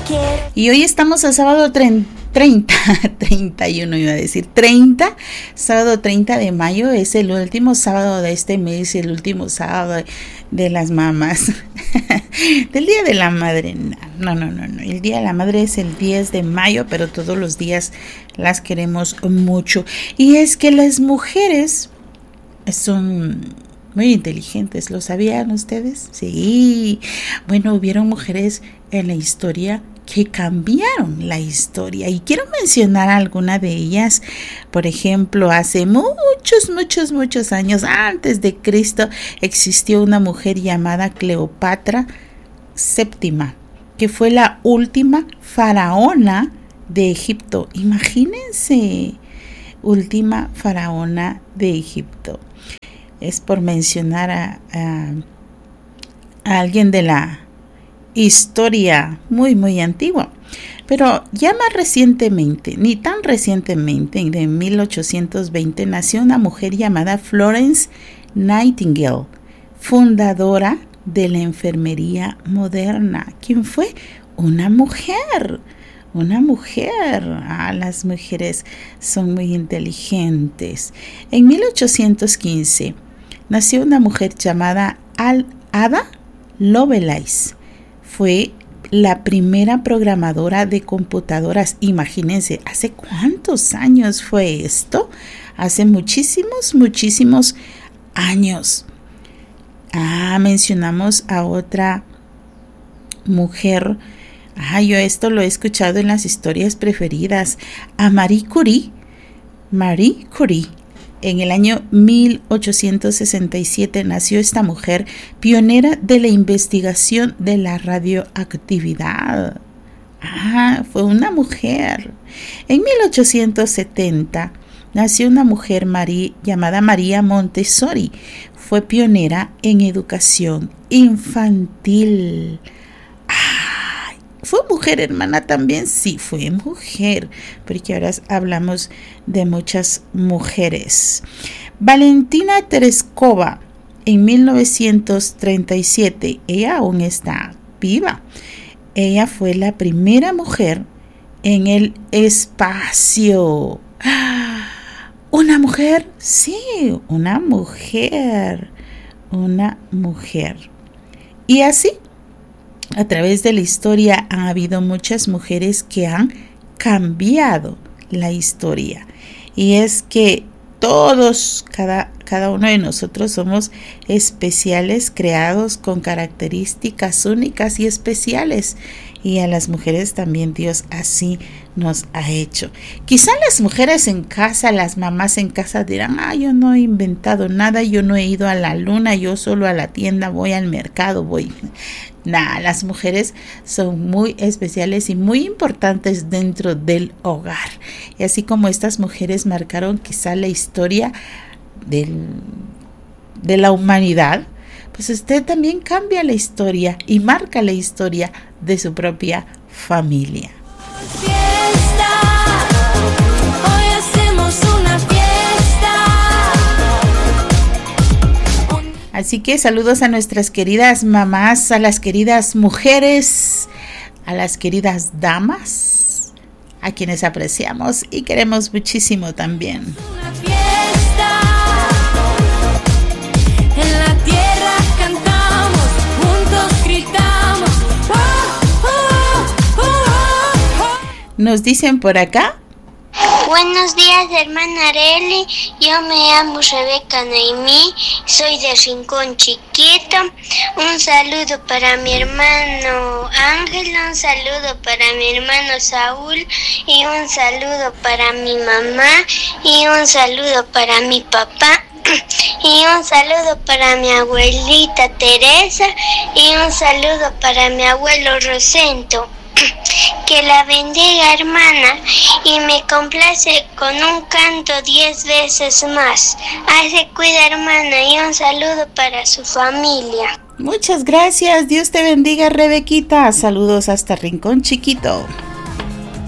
Y hoy estamos a sábado 31 iba a decir, 30, sábado 30 de mayo, es el último sábado de este mes, el último sábado de las mamás, del Día de la Madre. No, el Día de la Madre es el 10 de mayo, pero todos los días las queremos mucho. Y es que las mujeres son muy inteligentes, ¿lo sabían ustedes? Sí, bueno, hubieron mujeres en la historia que cambiaron la historia y quiero mencionar alguna de ellas. Por ejemplo, hace muchos años antes de Cristo existió una mujer llamada Cleopatra VII, que fue la última faraona de Egipto. Imagínense, última faraona de Egipto. Es por mencionar a alguien de la historia muy antigua. Pero ya más recientemente, ni tan recientemente, en 1820 nació una mujer llamada Florence Nightingale, fundadora de la enfermería moderna. ¿Quién fue? Una mujer. Las mujeres son muy inteligentes. En 1815 nació una mujer llamada Ada Lovelace. Fue la primera programadora de computadoras. Imagínense, ¿hace cuántos años fue esto? Hace muchísimos años. Mencionamos a otra mujer. Yo esto lo he escuchado en las historias preferidas. A Marie Curie. En el año 1867 nació esta mujer, pionera de la investigación de la radioactividad. Fue una mujer. En 1870 nació una mujer llamada María Montessori. Fue pionera en educación infantil. ¿Fue mujer, hermana, también? Sí, fue mujer, porque ahora hablamos de muchas mujeres. Valentina Tereskova, en 1937, ella aún está viva. Ella fue la primera mujer en el espacio. ¿Una mujer? Sí, una mujer. Y así, a través de la historia han habido muchas mujeres que han cambiado la historia. Y es que todos, cada uno de nosotros somos especiales, creados con características únicas y especiales. Y a las mujeres también Dios así nos ha hecho. Quizá las mujeres en casa, las mamás en casa dirán, yo no he inventado nada, yo no he ido a la luna, yo solo a la tienda voy, al mercado voy. Las mujeres son muy especiales y muy importantes dentro del hogar. Y así como estas mujeres marcaron quizá la historia de la humanidad, pues usted también cambia la historia y marca la historia de su propia familia. Hoy hacemos una fiesta. Así que saludos a nuestras queridas mamás, a las queridas mujeres, a las queridas damas, a quienes apreciamos y queremos muchísimo también. Una fiesta. En la tierra cantamos, juntos gritamos. Nos dicen por acá. Buenos días, hermana Arely. Yo me llamo Rebeca Noemí, soy de Rincón Chiquito. Un saludo para mi hermano Ángel, un saludo para mi hermano Saúl y un saludo para mi mamá y un saludo para mi papá. Y un saludo para mi abuelita Teresa y un saludo para mi abuelo Rosento. Que la bendiga, hermana, y me complace con un canto 10 veces más. Se cuida, hermana, y un saludo para su familia. Muchas gracias, Dios te bendiga, Rebequita. Saludos hasta Rincón Chiquito.